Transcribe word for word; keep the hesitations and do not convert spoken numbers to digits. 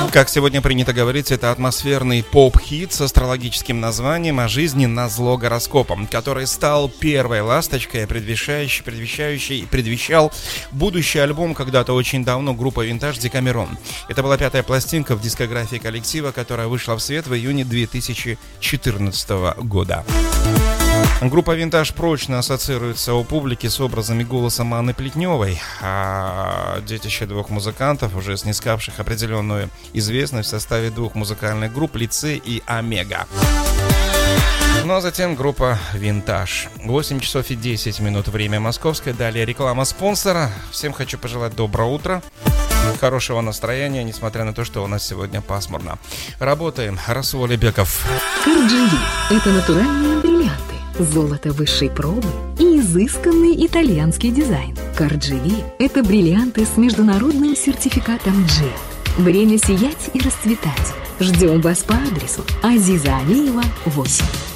Как сегодня принято говорить, это атмосферный поп-хит с астрологическим названием «О жизни назло гороскопом», который стал первой ласточкой, предвещающей, предвещающей, предвещал будущий альбом когда-то очень давно группы «Винтаж» «Декамерон». Это была пятая пластинка в дискографии коллектива, которая вышла в свет в июне две тысячи четырнадцатого года. Группа «Винтаж» прочно ассоциируется у публики с образами голоса Анны Плетневой, а детище двух музыкантов, уже снискавших определенную известность в составе двух музыкальных групп «Лицей» и «Омега». Ну а затем группа «Винтаж». восемь часов и десять минут, время московское. Далее реклама спонсора. Всем хочу пожелать доброго утра, хорошего настроения, несмотря на то, что у нас сегодня пасмурно. Работаем. Расул Алибеков. Карджи – это натуральные бриллианты, золото высшей пробы и изысканный итальянский дизайн. Карджи – это бриллианты с международным сертификатом джи. Время сиять и расцветать. Ждем вас по адресу Азиза Алиева, восемь.